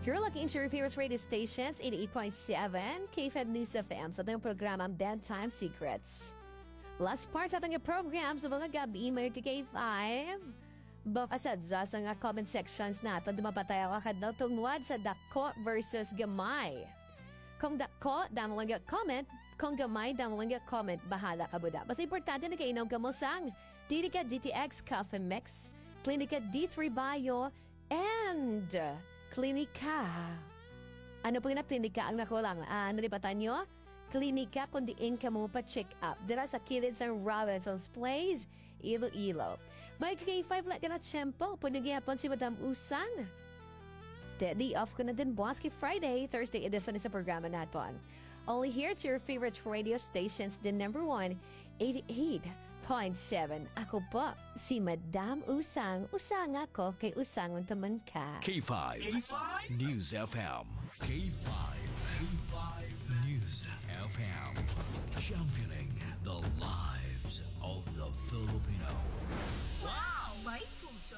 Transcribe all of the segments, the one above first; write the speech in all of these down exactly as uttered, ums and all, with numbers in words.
You're looking into your favorite radio stations, eighty-eight point seven, K F M News F M sa ating programang Bedtime Secrets. Last part sa ating program sa mga gabi, may K five. Baka sa sa nga comment sections natin, dumapatay ako kadlaw tungwad sa dako versus gamay. Kung dako, damo lang comment. Kung gamay, damo lang comment. Bahala ka buda. Basta importante na kainom ka mo sang Clinica D T X Coffee Mix, Clinica D three Bio, and Klinika. Ano po na klinika ang nakulang? Ah, nalipatan nyo? Klinika kung diin ka mo pa-check up. Dira sa kilid sa Robinson's Place, Iloilo. May K five lang ka na tiyempo. Punagihapon si Madam Usang. Daddy off ko na din buwas kay Friday, Thursday edition sa programa natin. Only here to your favorite radio stations, the number one, eighty-eight point seven. Ako po, si Madam Usang. Usang ako kay Usangon taman ka. K five. K five. News F M. K five. K five. News F M. Championing the lives of the Filipino. Wow! May puso!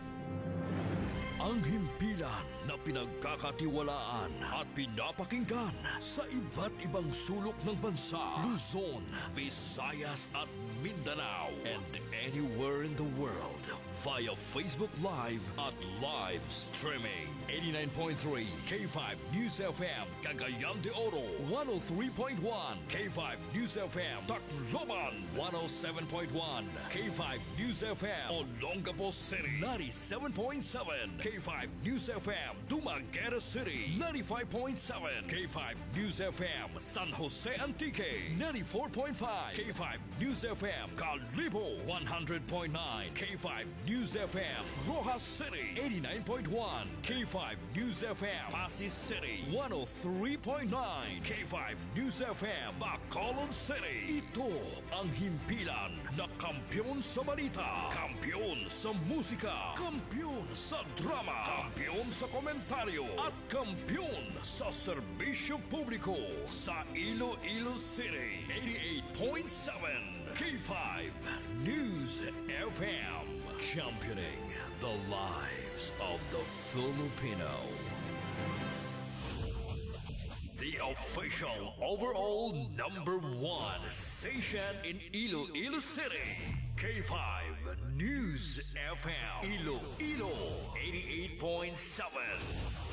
Ang himpilan na pinagkakatiwalaan at pinapakinggan sa iba't ibang sulok ng bansa, Luzon, Visayas at Mindanao, and anywhere in the world via Facebook Live at live streaming. eighty-nine point three K five News F M, Cagayan de Oro, one oh three point one K five News F M, Tacloban, one oh seven point one K five News F M, Olongapo City, ninety-seven point seven K five News F M, Dumaguete City, ninety-five point seven K five News F M, San Jose Antique, ninety-four point five K five News F M, Calibo, one hundred point nine K five News F M, Rojas City, eighty-nine point one K five News F M, Pasig City, one oh three point nine K five News F M, Bacolod City. Ito ang himpilan na kampyon sa balita, kampyon sa musika, kampyon sa drama, kampyon sa komentaryo, at kampyon sa serbisyo publiko sa Iloilo City. eighty-eight point seven K five News F M, championing the lives of the Filipino. The official overall number one station in Iloilo City. K five News F M, Iloilo eighty-eight point seven.